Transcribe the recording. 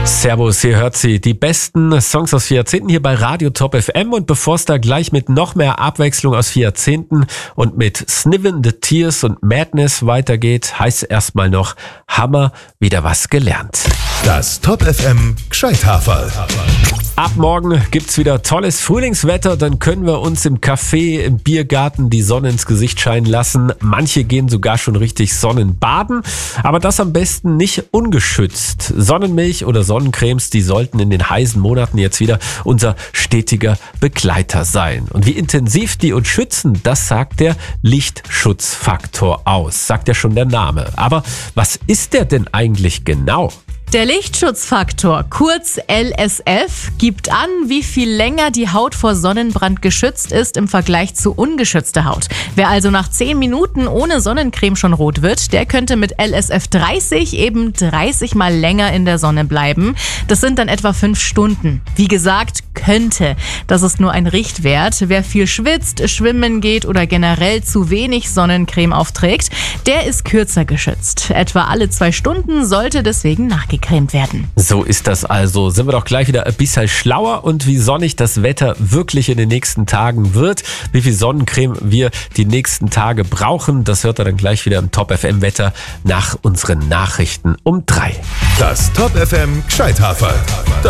Servus, hier hört sie die besten Songs aus 4 Jahrzehnten hier bei Radio Top FM. Und bevor es da gleich mit noch mehr Abwechslung aus 4 Jahrzehnten und mit Sniven, The Tears und Madness weitergeht, heißt erstmal noch Hammer, wieder was gelernt. Das Top FM Gscheithaferl. Ab morgen gibt's wieder tolles Frühlingswetter, dann können wir uns im Café, im Biergarten die Sonne ins Gesicht scheinen lassen. Manche gehen sogar schon richtig Sonnenbaden, aber das am besten nicht ungeschützt. Sonnenmilch oder Sonnencremes, die sollten in den heißen Monaten jetzt wieder unser stetiger Begleiter sein. Und wie intensiv die uns schützen, das sagt der Lichtschutzfaktor aus, sagt ja schon der Name. Aber was ist der denn eigentlich genau? Der Lichtschutzfaktor, kurz LSF, gibt an, wie viel länger die Haut vor Sonnenbrand geschützt ist im Vergleich zu ungeschützter Haut. Wer also nach 10 Minuten ohne Sonnencreme schon rot wird, der könnte mit LSF 30 eben 30 Mal länger in der Sonne bleiben. Das sind dann etwa 5 Stunden. Wie gesagt, könnte. Das ist nur ein Richtwert. Wer viel schwitzt, schwimmen geht oder generell zu wenig Sonnencreme aufträgt, der ist kürzer geschützt. Etwa alle 2 Stunden sollte deswegen nachgecremt werden. So ist das also. Sind wir doch gleich wieder ein bisschen schlauer und wie sonnig das Wetter wirklich in den nächsten Tagen wird. Wie viel Sonnencreme wir die nächsten Tage brauchen, das hört ihr dann gleich wieder im Top FM Wetter nach unseren Nachrichten um 3. Das Top FM Gscheithaferl.